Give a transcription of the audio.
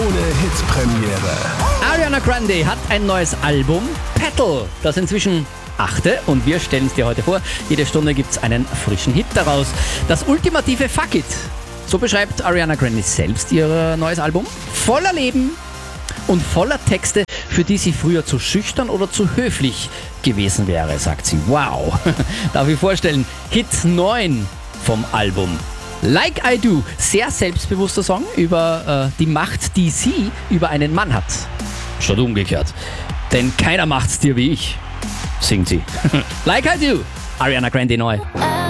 Krone-Hit-Premiere. Ariana Grande hat ein neues Album, Petal, das inzwischen 8. und wir stellen es dir heute vor. Jede Stunde gibt es einen frischen Hit daraus. Das ultimative Fuck It. So beschreibt Ariana Grande selbst ihr neues Album. Voller Leben und voller Texte, für die sie früher zu schüchtern oder zu höflich gewesen wäre, sagt sie. Wow, darf ich vorstellen. Hit 9 vom Album. Like I Do, sehr selbstbewusster Song über die Macht, die sie über einen Mann hat. Statt umgekehrt. Denn keiner macht's dir wie ich, singt sie. Like I Do, Ariana Grande neu.